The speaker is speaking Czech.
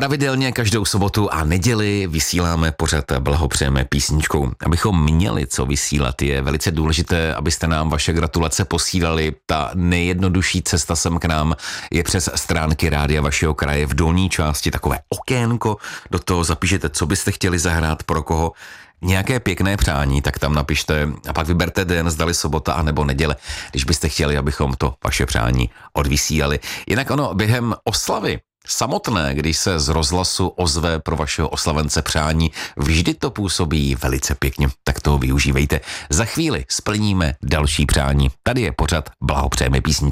Pravidelně každou sobotu a neděli vysíláme pořad Blahopřejeme písničkou. Abychom měli co vysílat, je velice důležité, abyste nám vaše gratulace posílali. Ta nejjednodušší cesta sem k nám je přes stránky Rádia vašeho kraje. V dolní části takové okénko, do toho zapíšete, co byste chtěli zahrát, pro koho. Nějaké pěkné přání, tak tam napište a pak vyberte den, zdali sobota anebo neděle, když byste chtěli, abychom to vaše přání odvysílali. Jinak ono během oslavy samotné, když se z rozhlasu ozve pro vašeho oslavence přání, vždy to působí velice pěkně, tak toho využívejte. Za chvíli splníme další přání. Tady je pořad Blahopřejeme písničkou.